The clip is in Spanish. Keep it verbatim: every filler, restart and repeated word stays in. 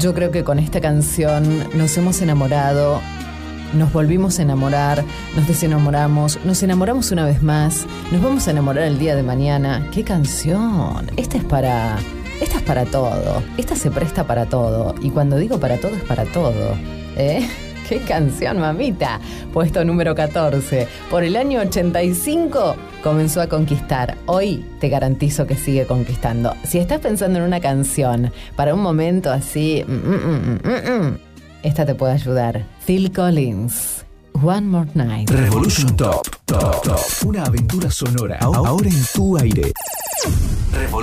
Yo creo que con esta canción nos hemos enamorado, nos volvimos a enamorar, nos desenamoramos, nos enamoramos una vez más, nos vamos a enamorar el día de mañana. ¡Qué canción! Esta es para... Esta es para todo. Esta se presta para todo. Y cuando digo para todo, es para todo. ¿Eh? ¡Qué canción, mamita! Puesto número catorce. Por el año ochenta y cinco comenzó a conquistar. Hoy te garantizo que sigue conquistando. Si estás pensando en una canción para un momento así, mm, mm, mm, mm, mm, esta te puede ayudar. Phil Collins, One More Night. Revolution Top, Top, Top. Una aventura sonora. Ahora en tu aire. Revolution